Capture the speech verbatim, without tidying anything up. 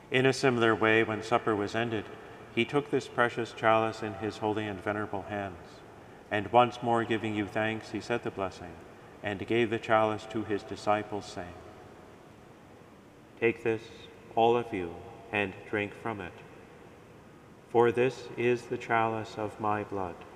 In a similar way, when supper was ended, he took this precious chalice in his holy and venerable hands, and once more giving you thanks, he said the blessing, and gave the chalice to his disciples, saying, "Take this, all of you, and drink from it. For this is the chalice of my blood,